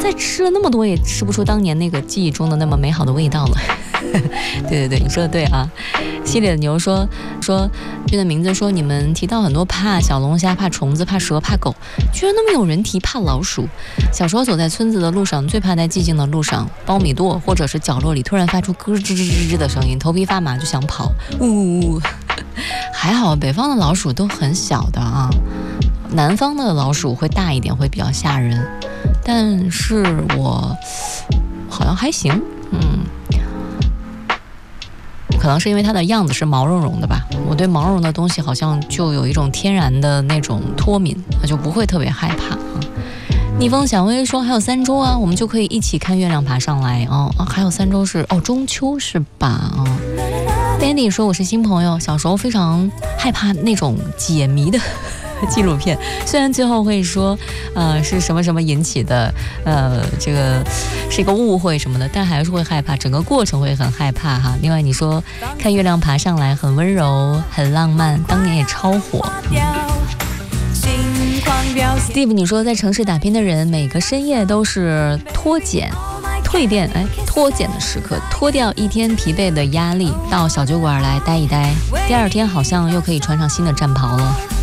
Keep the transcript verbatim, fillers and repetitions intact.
在吃了那么多，也吃不出当年那个记忆中的那么美好的味道了。对对对，你说的对啊。系列的牛说说这个名字说你们提到很多怕小龙虾、怕虫子、怕蛇、怕狗，居然都没有人提怕老鼠。小时候走在村子的路上，最怕在寂静的路上，苞米垛或者是角落里突然发出咯吱吱吱吱的声音，头皮发麻就想跑。呜呜呜！还好北方的老鼠都很小的啊，南方的老鼠会大一点，会比较吓人。但是我好像还行，嗯。可能是因为它的样子是毛茸茸的吧，我对毛茸的东西好像就有一种天然的那种脱敏，就不会特别害怕啊。逆风小薇说还有三周啊，我们就可以一起看月亮爬上来哦。啊，还有三周是哦中秋是吧？啊 ，Dandy 说我是新朋友，小时候非常害怕那种解谜的纪录片，虽然最后会说呃是什么什么引起的，呃这个是一个误会什么的，但还是会害怕，整个过程会很害怕哈。另外你说看月亮爬上来很温柔很浪漫，当年也超火。Steve 你说在城市打拼的人每个深夜都是脱茧蜕变，哎，脱茧的时刻，脱掉一天疲惫的压力，到小酒馆来待一待，第二天好像又可以穿上新的战袍了。